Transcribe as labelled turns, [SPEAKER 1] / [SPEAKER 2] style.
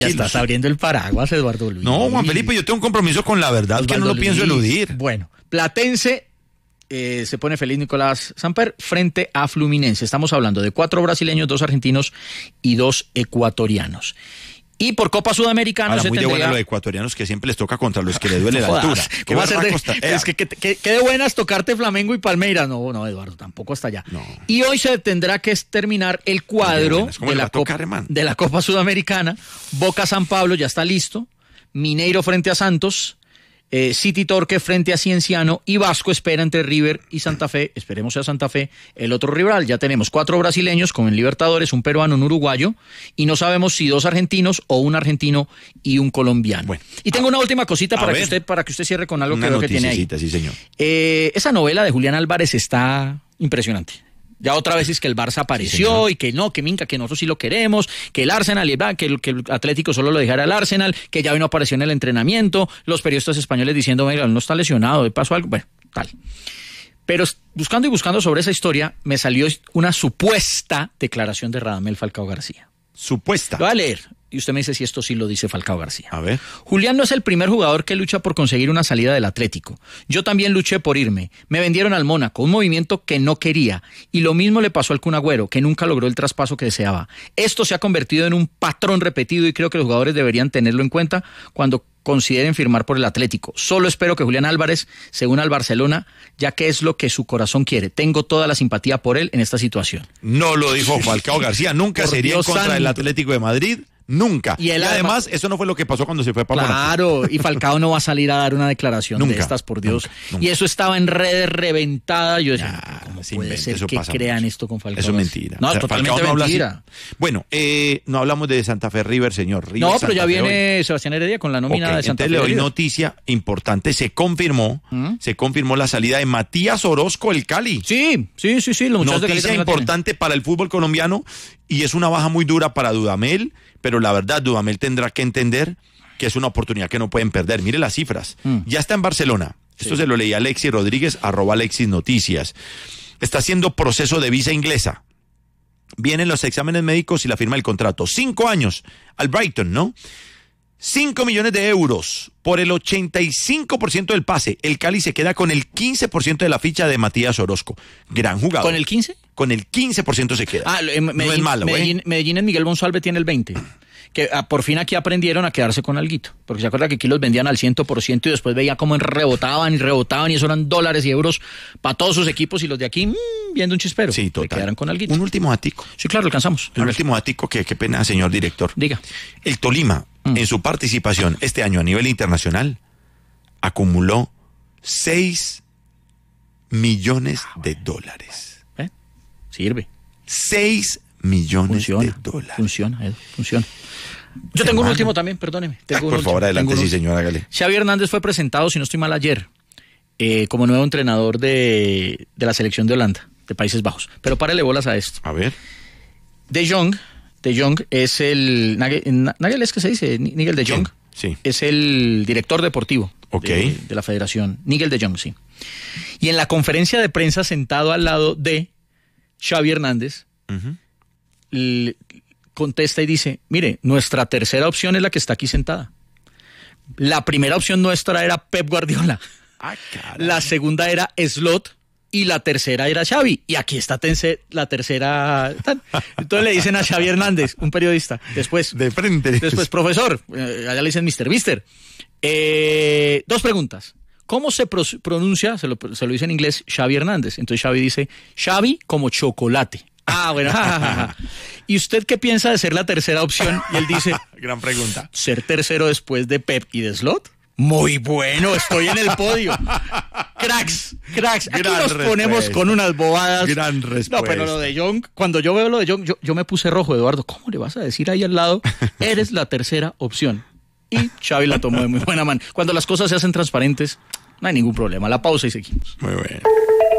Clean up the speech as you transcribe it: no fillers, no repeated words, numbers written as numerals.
[SPEAKER 1] Ya estás abriendo el paraguas, Eduardo Luis.
[SPEAKER 2] No, Juan Felipe, yo tengo un compromiso con la verdad que no lo pienso eludir.
[SPEAKER 1] Bueno, Platense se pone feliz Nicolás Samper frente a Fluminense. Estamos hablando de 4 brasileños, 2 argentinos y 2 ecuatorianos. Y por Copa Sudamericana
[SPEAKER 2] ahora,
[SPEAKER 1] se
[SPEAKER 2] muy
[SPEAKER 1] tendría...
[SPEAKER 2] de buena los ecuatorianos que siempre les toca contra los que les duele la altura.
[SPEAKER 1] ¿Cómo va a ser es que de buenas tocarte Flamengo y Palmeiras. No, Eduardo, tampoco hasta allá.
[SPEAKER 2] No.
[SPEAKER 1] Y hoy se tendrá que terminar el cuadro de la Copa Sudamericana. Boca San Pablo ya está listo. Mineiro frente a Santos. City Torque frente a Cienciano y Vasco espera entre River y Santa Fe, esperemos sea Santa Fe el otro rival. Ya tenemos 4 brasileños con el Libertadores, un peruano, un uruguayo y no sabemos si 2 argentinos o un argentino y un colombiano. Bueno, y tengo una última cosita para que usted cierre con algo que veo que tiene ahí.
[SPEAKER 2] Sí, señor.
[SPEAKER 1] Esa novela de Julián Álvarez está impresionante. Ya otra vez es que el Barça apareció y que no, que Minca, que nosotros sí lo queremos, que el Arsenal, que el Atlético solo lo dejara al Arsenal, que ya no apareció en el entrenamiento, los periodistas españoles diciendo, mira, no está lesionado, pasó algo, bueno, tal. Pero buscando sobre esa historia, me salió una supuesta declaración de Radamel Falcao García.
[SPEAKER 2] Supuesta.
[SPEAKER 1] Lo voy a leer. Y usted me dice si esto sí lo dice Falcao García.
[SPEAKER 2] A ver.
[SPEAKER 1] Julián no es el primer jugador que lucha por conseguir una salida del Atlético. Yo también luché por irme. Me vendieron al Mónaco, un movimiento que no quería. Y lo mismo le pasó al Kun Agüero, que nunca logró el traspaso que deseaba. Esto se ha convertido en un patrón repetido y creo que los jugadores deberían tenerlo en cuenta cuando consideren firmar por el Atlético. Solo espero que Julián Álvarez se una al Barcelona, ya que es lo que su corazón quiere. Tengo toda la simpatía por él en esta situación.
[SPEAKER 2] No lo dijo Falcao García. Nunca sería en contra del Atlético de Madrid. Nunca. Y además, eso no fue lo que pasó cuando se fue para Mónaco.
[SPEAKER 1] Claro, y Falcao no va a salir a dar una declaración de estas, por Dios. Nunca. Y eso estaba en redes reventada. Yo decía, ¿cómo puede ser que crean esto con Falcao?
[SPEAKER 2] Eso es mentira.
[SPEAKER 1] No, totalmente mentira.
[SPEAKER 2] Bueno, no hablamos de Santa Fe River, señor. River,
[SPEAKER 1] no, pero ya viene hoy Sebastián Heredia con la nómina de Santa Fe.
[SPEAKER 2] Entonces le doy noticia importante. Se confirmó la salida de Matías Orozco, el Cali.
[SPEAKER 1] Sí.
[SPEAKER 2] Noticia importante para el fútbol colombiano y es una baja muy dura para Dudamel. Pero la verdad, Dudamel tendrá que entender que es una oportunidad que no pueden perder. Mire las cifras. Ya está en Barcelona. Esto se lo leí a Alexis Rodríguez, @Alexis Noticias. Está haciendo proceso de visa inglesa. Vienen los exámenes médicos y la firma del contrato. 5 años al Brighton, ¿no? 5 millones de euros por el 85% del pase. El Cali se queda con el 15% de la ficha de Matías Orozco. Gran jugador.
[SPEAKER 1] ¿Con el 15%?
[SPEAKER 2] Con el 15% se queda.
[SPEAKER 1] Medellín, no es malo, Medellín en Miguel Monsalve tiene el 20%. Que por fin aquí aprendieron a quedarse con alguito. Porque se acuerda que aquí los vendían al 100% y después veía cómo rebotaban y eso eran dólares y euros para todos sus equipos y los de aquí viendo un chispero.
[SPEAKER 2] Sí, total.
[SPEAKER 1] Se quedaron con alguito.
[SPEAKER 2] Un último datico.
[SPEAKER 1] Sí, claro, alcanzamos.
[SPEAKER 2] Un último datico que qué pena, señor director.
[SPEAKER 1] Diga.
[SPEAKER 2] El Tolima, en su participación este año a nivel internacional, acumuló 6 millones de dólares.
[SPEAKER 1] Sirve.
[SPEAKER 2] 6 millones de dólares.
[SPEAKER 1] Funciona. Yo tengo un último también, perdóneme.
[SPEAKER 2] Por favor, adelante, sí, señor, hágale.
[SPEAKER 1] Xavi Hernández fue presentado, si no estoy mal, ayer, como nuevo entrenador de la selección de Holanda, de Países Bajos. Pero párele bolas a esto.
[SPEAKER 2] A ver.
[SPEAKER 1] De Jong es el... Nagel es que se dice, Nigel de Jong.
[SPEAKER 2] Sí.
[SPEAKER 1] Es el director deportivo
[SPEAKER 2] de
[SPEAKER 1] la federación. Nigel de Jong, sí. Y en la conferencia de prensa, sentado al lado de Xavi Hernández, contesta y dice, mire, nuestra tercera opción es la que está aquí sentada. La primera opción nuestra era Pep Guardiola. La segunda era Slot y la tercera era Xavi. Y aquí está la tercera. Entonces le dicen a Xavi Hernández, un periodista, después,
[SPEAKER 2] de frente.
[SPEAKER 1] Después, profesor, allá le dicen Mr. Mister. 2 preguntas. ¿Cómo se pronuncia? Se lo dice en inglés Xavi Hernández. Entonces Xavi dice, Xavi como chocolate. Bueno. ¿Y usted qué piensa de ser la tercera opción? Y él dice,
[SPEAKER 2] gran pregunta.
[SPEAKER 1] ¿Ser tercero después de Pep y de Slot? Muy bueno, estoy en el podio. Cracks. Aquí nos ponemos con unas bobadas.
[SPEAKER 2] Gran respuesta.
[SPEAKER 1] No, pero lo de Jong, cuando yo veo lo de Jong, yo me puse rojo, Eduardo. ¿Cómo le vas a decir ahí al lado? Eres la tercera opción. Y Xavi la tomó de muy buena mano. Cuando las cosas se hacen transparentes, no hay ningún problema. La pausa y seguimos.
[SPEAKER 2] Muy bueno.